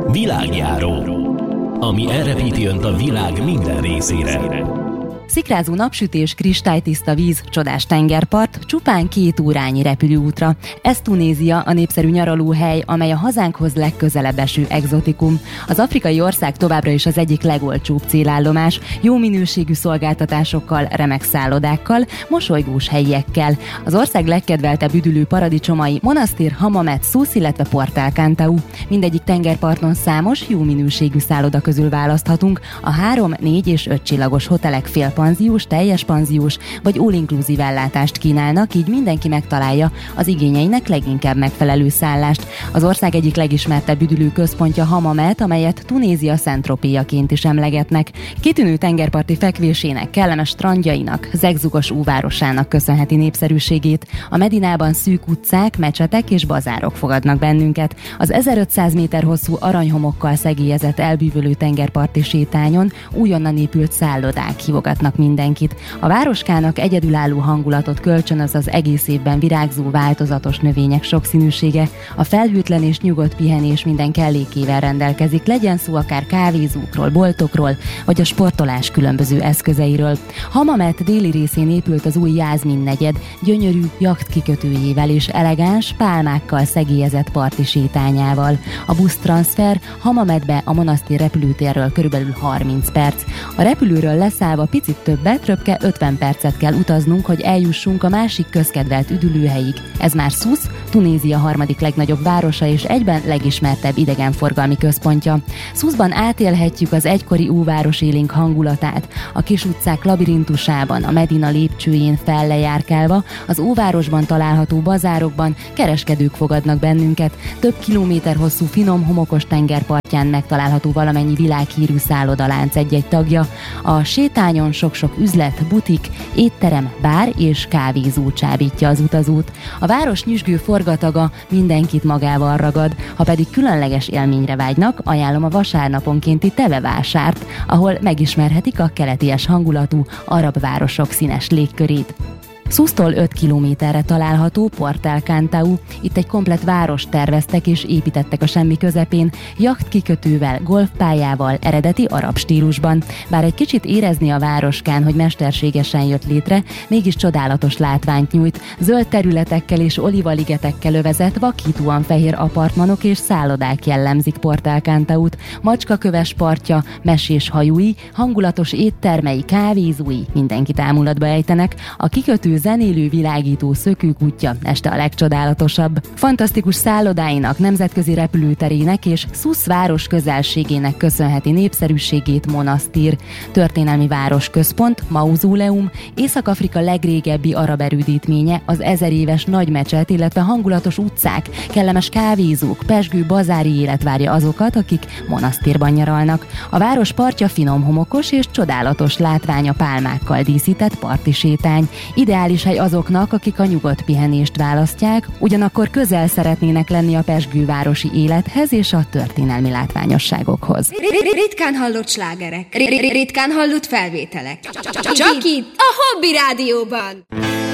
Világjáró, ami elrepíti önt a világ minden részére. Szikrázó napsütés, kristálytiszta víz, csodás tengerpart, csupán 2 órányi repülőútra. Ez Tunézia, a népszerű nyaralóhely, amely a hazánkhoz legközelebb eső egzotikum. Az afrikai ország továbbra is az egyik legolcsóbb célállomás, jó minőségű szolgáltatásokkal, remek szállodákkal, mosolygós helyiekkel. Az ország legkedveltebb üdülő paradicsomai Monasztír, Hammamet, Sousse, illetve Port El Kantau. Mindegyik tengerparton számos, jó minőségű szálloda közül választhatunk. A 3, 4 és 5 csillagos hotelek félpanziós, teljes panziós vagy all-inclusive ellátást kínálnak, így mindenki megtalálja az igényeinek leginkább megfelelő szállást. Az ország egyik legismertebb üdülő központja Hammamet, amelyet Tunézia Saint-Tropéjaként is emlegetnek. Kitűnő tengerparti fekvésének, kellemes strandjainak, zegzugos óvárosának köszönheti népszerűségét. A Medinában szűk utcák, mecsetek és bazárok fogadnak bennünket. Az 1500 méter hosszú aranyhomokkal szegélyezett elbűvölő tengerparti sétányon újonnan épült szállodák hívogatnak mindenkit. A városkának egyedülálló hangulatot kölcsönöz az egész évben virágzó változatos növények sokszínűsége. A felhőtlen és nyugodt pihenés minden kellékével rendelkezik, legyen szó akár kávézókról, boltokról, vagy a sportolás különböző eszközeiről. Hammamet déli részén épült az új Jászmin negyed, gyönyörű jachtkikötőjével és elegáns pálmákkal szegélyezett parti sétányával. A busztranszfer Hammametbe a Monasztír repülőtérről körülbelül 30 perc. A repülőről leszállva picit többet, röpke 50 percet kell utaznunk, hogy eljussunk a másik közkedvelt üdülőhelyig. Ez már Sousse, Tunézia harmadik legnagyobb városa és egyben legismertebb idegenforgalmi központja. Sousse-ban átélhetjük az egykori óváros élénk hangulatát. A kis utcák labirintusában, a Medina lépcsőjén fellejárkálva, az óvárosban található bazárokban kereskedők fogadnak bennünket. Több kilométer hosszú finom homokos tengerpartján megtalálható valamennyi világhírű szállodalánc egy-egy tagja. A sétányon sok-sok üzlet, butik, étterem, bár és kávézó csábítja az utazót. A város nyüzsgő forgataga mindenkit magával ragad, ha pedig különleges élményre vágynak, ajánlom a vasárnaponkénti tevevásárt, ahol megismerhetik a keleties hangulatú arab városok színes légkörét. Sousse-tól 5 kilométerre található Port El Kantau. Itt egy komplett várost terveztek és építettek a semmi közepén, jachtkikötővel, golfpályával, eredeti arab stílusban. Bár egy kicsit érezni a városkán, hogy mesterségesen jött létre, mégis csodálatos látványt nyújt. Zöld területekkel és olivaligetekkel övezett, vakítóan fehér apartmanok és szállodák jellemzik Port El Kantaut. Macskaköves partja, mesés hajói, hangulatos éttermei, kávézói mindenkit ámulatba ejtenek. A kikötő zenélő világító szökőkútja este a legcsodálatosabb. Fantasztikus szállodáinak, nemzetközi repülőterének és Sousse város közelségének köszönheti népszerűségét Monasztír. Történelmi városközpont, mauzóleum, Észak-Afrika legrégebbi arab erődítménye, az 1000 éves nagy mecset, illetve hangulatos utcák, kellemes kávézók, pezsgő bazári élet várja azokat, akik Monasztírban nyaralnak. A város partja finom homokos és csodálatos látványa pálmákkal díszített parti sétány. Ideális hely azoknak, akik a nyugodt pihenést választják, ugyanakkor közel szeretnének lenni a pezsgővárosi élethez és a történelmi látványosságokhoz. Ritkán hallott slágerek, ritkán hallott felvételek. Csak itt a Hobby Rádióban.